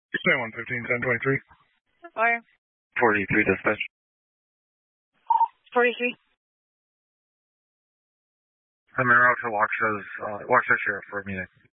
Say 115, 1023. Fire. 43 dispatch. 43. I'm in route to Waukesha Sheriff for a meeting.